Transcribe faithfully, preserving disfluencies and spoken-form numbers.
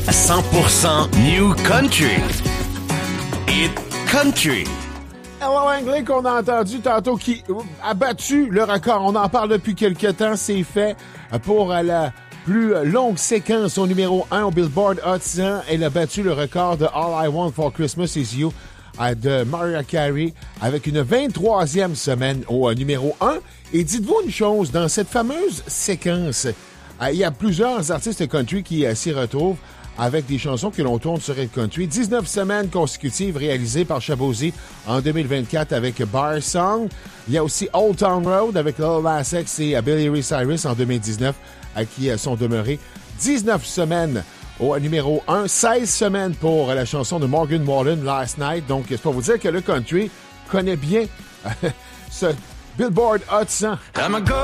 cent pour cent New Country. Hit Country. Hello Anglais qu'on a entendu tantôt qui a battu le record. On en parle depuis quelques temps. C'est fait pour la plus longue séquence au numéro un au Billboard Hot cent. Elle a battu le record de All I Want for Christmas Is You de Mariah Carey avec une vingt-troisième semaine au numéro un. Et dites-vous une chose, dans cette fameuse séquence, il y a plusieurs artistes country qui s'y retrouvent avec des chansons que l'on tourne sur Hit Country. dix-neuf semaines consécutives réalisées par Shabozy en deux mille vingt-quatre avec Bar Song. Il y a aussi Old Town Road avec Lil Nas X et Billy Ray Cyrus en deux mille dix-neuf à qui sont demeurés dix-neuf semaines au numéro un, seize semaines pour la chanson de Morgan Wallen, Last Night. Donc, c'est pour vous dire que le country connaît bien ce Billboard Hot cent.